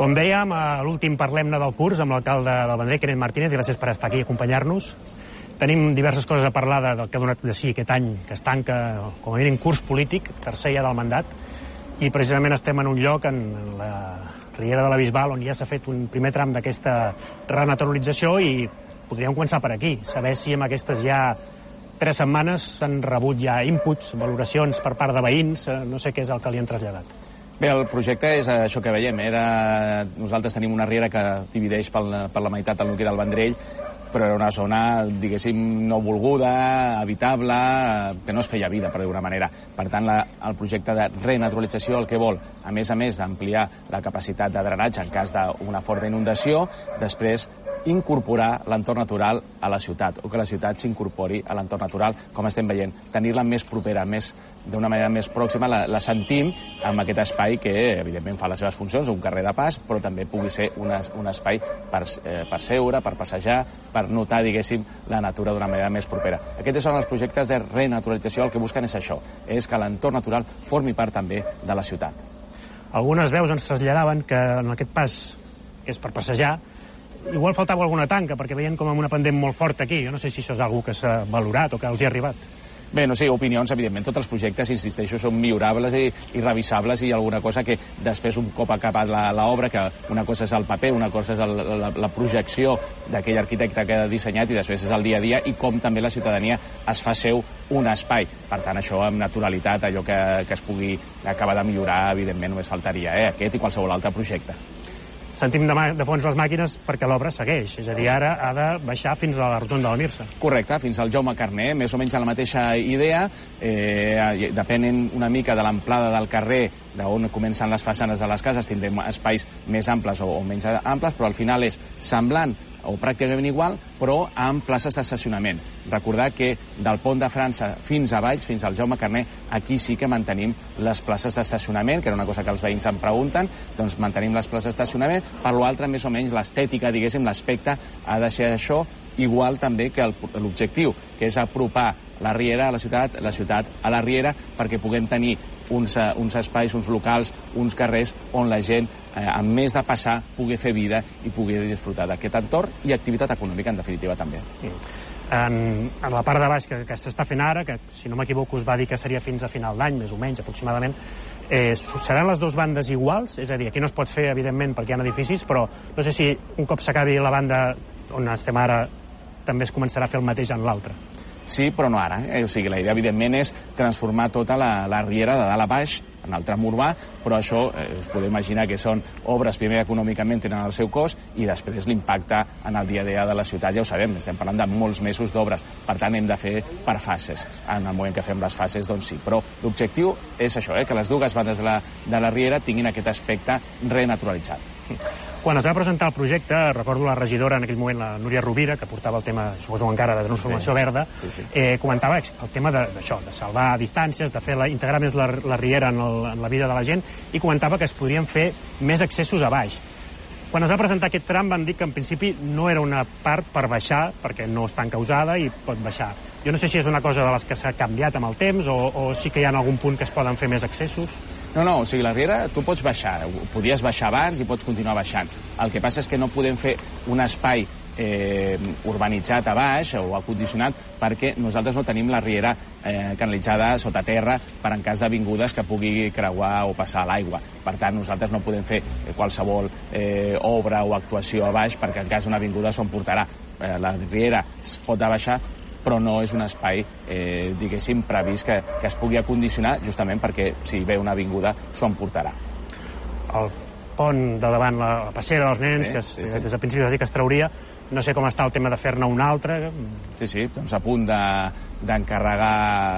Com dèiem, a l'últim parlem-ne del curs amb l'alcalde del Vendrell, Kenneth Martínez, i gràcies per estar aquí i acompanyar-nos. Tenim diverses coses a parlar del que ha donat de sí aquest any, que es tanca, com a mínim, curs polític, tercer ja del mandat, i precisament estem en un lloc, en la Riera de la Bisbal, on ja s'ha fet un primer tram d'aquesta renaturalització, i podríem començar per aquí, saber si en aquestes ja 3 setmanes s'han rebut ja inputs, valoracions per part de veïns, no sé què és el que li han traslladat. Bé, el projecte és això que veiem. Nosaltres tenim una riera que divideix per la meitat el nucli del Vendrell, però era una zona, diguéssim, no volguda, habitable, que no es feia vida, per d'alguna manera. Per tant, el projecte de renaturalització el que vol, a més d'ampliar la capacitat de drenatge en cas d'una forta inundació, després incorporar l'entorn natural a la ciutat, o que la ciutat s'incorpori a l'entorn natural, com estem veient, tenir-la més propera, d'una manera més pròxima, la sentim amb aquest espai que, evidentment, fa les seves funcions, un carrer de pas, però també pugui ser un espai per seure, per passejar, per notar, diguéssim, la natura d'una manera més propera. Aquests són els projectes de renaturalització, el que busquen és això, és que l'entorn natural formi part també de la ciutat. Algunes veus ens traslladaven que en aquest pas, que és per passejar, igual faltava alguna tanca, perquè veien com una pendent molt forta aquí. Jo no sé si això és alguna que s'ha valorat o que els hi ha arribat. Bé, no sé, opinions, evidentment. Tots els projectes, insisteixo, són millorables i revisables, i alguna cosa que després, un cop acabat l'obra, que una cosa és el paper, una cosa és la projecció d'aquell arquitecte que ha dissenyat, i després és el dia a dia, i com també la ciutadania es fa seu un espai. Per tant, això amb naturalitat, allò que es pugui acabar de millorar, evidentment, només faltaria, aquest i qualsevol altre projecte. Sentim de fons les màquines perquè l'obra segueix, és a dir, ara ha de baixar fins a la rotonda de la Mirsa. Correcte, fins al Jaume Carner, més o menys la mateixa idea, depenent una mica de l'amplada del carrer, d'on comencen les façanes de les cases, tindrem espais més amples o menys amples, però al final és semblant o pràcticament igual, però amb places d'estacionament. Recordar que del Pont de França fins a baix, fins al Jaume Carner, aquí sí que mantenim les places d'estacionament, que era una cosa que els veïns em pregunten, doncs mantenim les places d'estacionament. Per l'altre, més o menys, l'estètica, diguéssim, l'aspecte ha de ser això, igual també que l'objectiu, que és apropar la Riera a la ciutat a la Riera, perquè puguem tenir uns espais, uns locals, uns carrers on la gent, a més de passar, pugui fer vida i pugui disfrutar d'aquest entorn i activitat econòmica, en definitiva, també. En la part de baix que s'està fent ara, que si no m'equivoco us va dir que seria fins a final d'any, més o menys, aproximadament, seran les dues bandes iguals? És a dir, aquí no es pot fer, evidentment, perquè hi ha edificis, però no sé si un cop s'acabi la banda on estem ara també es començarà a fer el mateix en l'altra. Sí, però no ara. O sigui, la idea, evidentment, és transformar tota la Riera de dalt a baix en el tram urbà, però això es podeu imaginar que són obres, primer econòmicament tenen el seu cost, i després l'impacte en el dia a dia de la ciutat, ja ho sabem, estem parlant de molts mesos d'obres, per tant hem de fer per fases. En el moment que fem les fases, doncs sí, però l'objectiu és això, que les dues bandes de la Riera tinguin aquest aspecte renaturalitzat. Quan es va presentar el projecte, recordo la regidora en aquell moment, la Núria Rovira, que portava el tema, suposo encara, de transformació verda, comentava el tema d'això, de salvar distàncies, de integrar més la Riera en la vida de la gent, i comentava que es podrien fer més accessos a baix. Quan es va presentar aquest tram van dir que en principi no era una part per baixar, perquè no està encausada i pot baixar. Jo no sé si és una cosa de les que s'ha canviat amb el temps o sí que hi ha algun punt que es poden fer més accessos. No, o sigui, la Riera tu pots baixar, podies baixar abans i pots continuar baixant. El que passa és que no podem fer un espai urbanitzat a baix o acondicionat, perquè nosaltres no tenim la Riera canalitzada sota terra per en cas d'avingudes que pugui creuar o passar l'aigua. Per tant, nosaltres no podem fer qualsevol obra o actuació a baix, perquè en cas d'una avinguda s'ho emportarà. La Riera es pot abaixar, però no és un espai, diguéssim, previst que es pugui acondicionar, justament perquè si ve una avinguda s'ho emportarà. El pont de davant, la passera dels nens, que des del principi es va dir que es trauria, no sé com està el tema de fer-ne un altre. Sí, doncs a punt d'encarregar